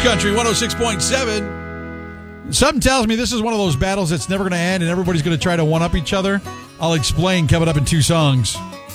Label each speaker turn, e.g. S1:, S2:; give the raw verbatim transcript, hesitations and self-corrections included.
S1: Country one oh six point seven. Something tells me this is one of those battles that's never going to end and everybody's going to try to one-up each other. I'll explain coming up in two songs.